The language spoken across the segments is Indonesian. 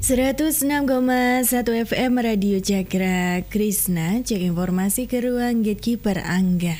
106,1 FM Radio Cakra Krishna. Cek informasi ke ruang Gatekeeper Angga.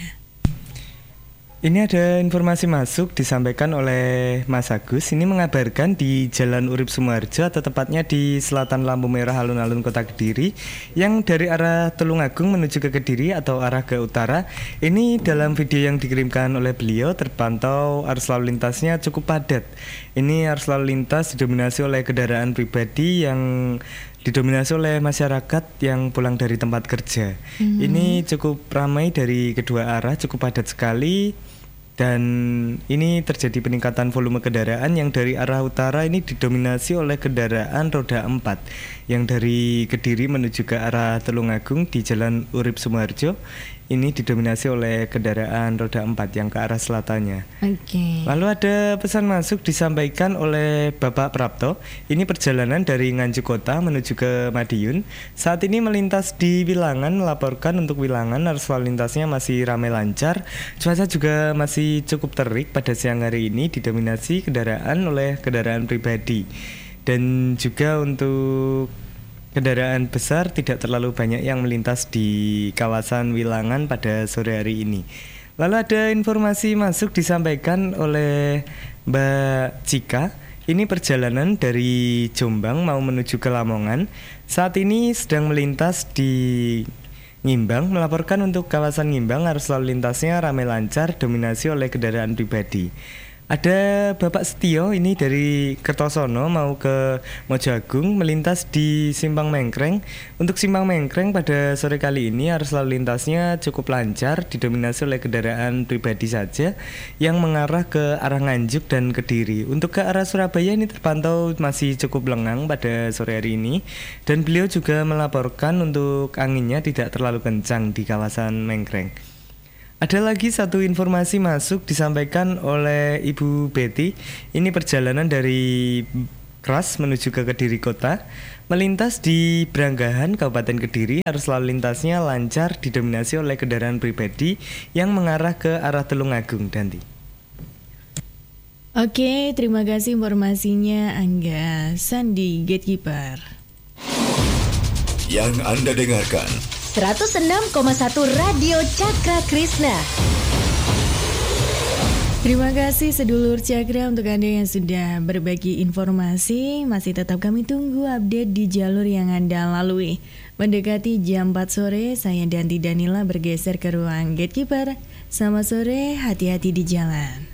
Ini ada informasi masuk disampaikan oleh Mas Agus. Ini mengabarkan di Jalan Urip Sumoharjo atau tepatnya di selatan lampu merah alun-alun Kota Kediri yang dari arah Tulungagung menuju ke Kediri atau arah ke utara. Ini dalam video yang dikirimkan oleh beliau terpantau arus lalu lintasnya cukup padat. Ini arus lalu lintas didominasi oleh kendaraan pribadi yang didominasi oleh masyarakat yang pulang dari tempat kerja. Ini cukup ramai dari kedua arah, cukup padat sekali. Dan ini terjadi peningkatan volume kendaraan yang dari arah utara ini didominasi oleh kendaraan roda 4 yang dari Kediri menuju ke arah Tulungagung di Jalan Urip Sumoharjo. Ini didominasi oleh kendaraan roda 4 yang ke arah selatannya. Lalu ada pesan masuk disampaikan oleh Bapak Prapto. Ini perjalanan dari Nganjuk Kota menuju ke Madiun. Saat ini melintas di Wilangan, melaporkan untuk Wilangan arus lalu lintasnya masih ramai lancar. Cuaca juga masih cukup terik pada siang hari ini, didominasi kendaraan oleh kendaraan pribadi. Dan juga untuk kendaraan besar tidak terlalu banyak yang melintas di kawasan Wilangan pada sore hari ini. Lalu ada informasi masuk disampaikan oleh Mbak Cika. Ini perjalanan dari Jombang mau menuju ke Lamongan. Saat ini sedang melintas di Ngimbang, melaporkan untuk kawasan Ngimbang arus lalu lintasnya ramai lancar, dominasi oleh kendaraan pribadi. Ada Bapak Setio ini dari Kertosono mau ke Mojo Agung melintas di Simpang Mengkreng. Untuk Simpang Mengkreng pada sore kali ini arus lalu lintasnya cukup lancar, didominasi oleh kendaraan pribadi saja yang mengarah ke arah Nganjuk dan Kediri. Untuk ke arah Surabaya ini terpantau masih cukup lengang pada sore hari ini, dan beliau juga melaporkan untuk anginnya tidak terlalu kencang di kawasan Mengkreng. Ada lagi satu informasi masuk disampaikan oleh Ibu Betty. Ini perjalanan dari Kras menuju ke Kediri Kota. Melintas di Branggahan, Kabupaten Kediri, arus lalu lintasnya lancar, didominasi oleh kendaraan pribadi yang mengarah ke arah Tulungagung. Danti. Oke, terima kasih informasinya Angga. Sandi, Gatekeeper. Yang Anda dengarkan 106,1 Radio Cakra Krishna. Terima kasih sedulur Cakra untuk Anda yang sudah berbagi informasi. Masih tetap kami tunggu update di jalur yang Anda lalui. Mendekati jam 4 sore, saya Danti Danila bergeser ke ruang Gatekeeper. Selamat sore, hati-hati di jalan.